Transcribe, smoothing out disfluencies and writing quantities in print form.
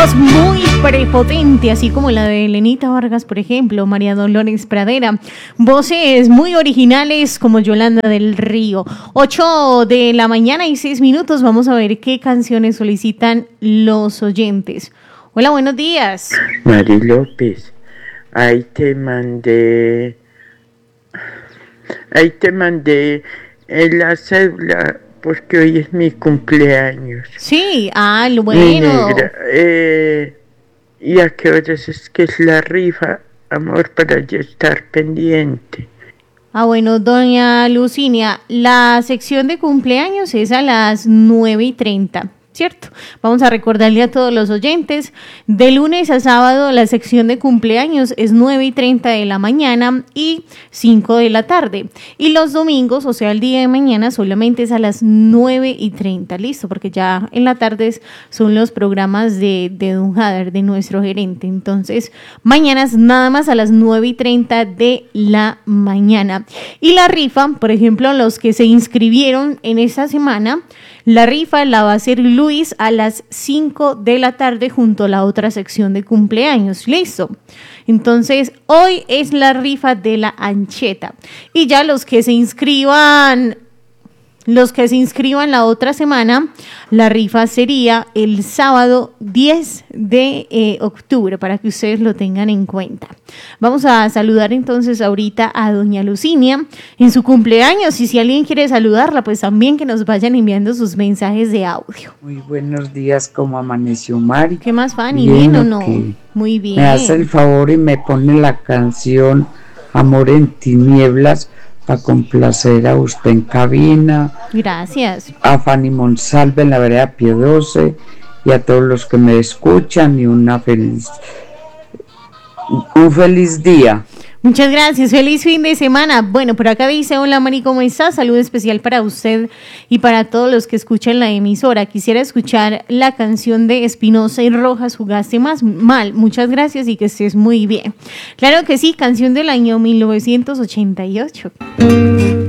Muy prepotente, así como la de Elenita Vargas, por ejemplo, María Dolores Pradera. Voces muy originales como Yolanda del Río. 8 de la mañana y 6 minutos. Vamos a ver qué canciones solicitan los oyentes. Hola, buenos días. Mari López, ahí te mandé la cédula porque hoy es mi cumpleaños. Sí, Mi bueno. negra, ¿y a qué horas es que es la rifa, amor, para yo estar pendiente? Bueno, doña Lucinia, la sección de cumpleaños es a las 9:30, ¿cierto? Vamos a recordarle a todos los oyentes, de lunes a sábado la sección de cumpleaños es 9:30 de la mañana y 5 de la tarde. Y los domingos, o sea, el día de mañana, solamente es a las 9:30, listo, porque ya en la tarde son los programas de Don Jader, de nuestro gerente. Entonces, mañana es nada más a las 9:30 de la mañana. Y la rifa, por ejemplo, los que se inscribieron en esta semana, la rifa la va a hacer Luis a las 5 de la tarde junto a la otra sección de cumpleaños. ¿Listo? Entonces, hoy es la rifa de la ancheta. Y ya los que se inscriban la otra semana, la rifa sería el sábado 10 de octubre, para que ustedes lo tengan en cuenta. Vamos a saludar entonces ahorita a doña Lucinia en su cumpleaños, y si alguien quiere saludarla, pues también que nos vayan enviando sus mensajes de audio. Muy buenos días, ¿cómo amaneció Mari? ¿Qué más, Fanny? ¿Bien o no? Muy bien. Me hace el favor y me pone la canción Amor en Tinieblas para complacer a usted en cabina. Gracias. A Fanny Monsalve en la vereda Pie 12 y a todos los que me escuchan, y un feliz día. Muchas gracias, feliz fin de semana. Bueno, por acá dice, hola Mari, ¿cómo estás? Saludo especial para usted y para todos los que escuchan la emisora. Quisiera escuchar la canción de Espinosa y Rojas, Jugaste Más Mal. Muchas gracias y que estés muy bien. Claro que sí, canción del año 1988.